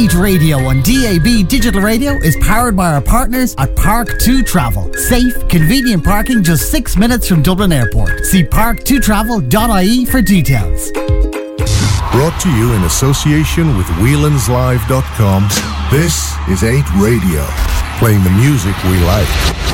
8 Radio on DAB Digital Radio is powered by our partners at Park2 Travel. Safe, convenient parking just 6 minutes from Dublin Airport. See park2travel.ie for details. Brought to you in association with wheelanslive.com, this is 8 Radio, playing the music we like.